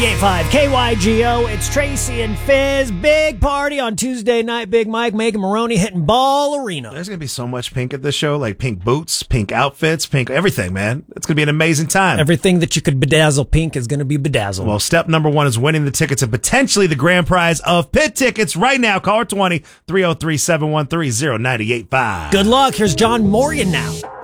5 KYGO, it's Tracy and Fizz. Big party on Tuesday night. Big Mike, Megan Maroney hitting Ball Arena. There's going to be so much pink at this show, like pink boots, pink outfits, pink everything, man. It's going to be an amazing time. Everything that you could bedazzle pink is going to be bedazzled. Well, step number one is winning the tickets and potentially the grand prize of pit tickets right now. Caller 20-303-713-0985. Good luck. Here's John Morgan now.